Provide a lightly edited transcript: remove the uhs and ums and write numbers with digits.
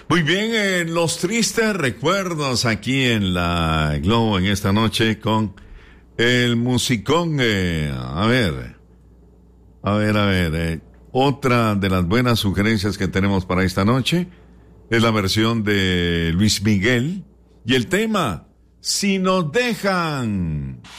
Muy bien, los tristes recuerdos aquí en la Globo en esta noche con el musicón. Otra de las buenas sugerencias que tenemos para esta noche es la versión de Luis Miguel y el tema Si nos dejan.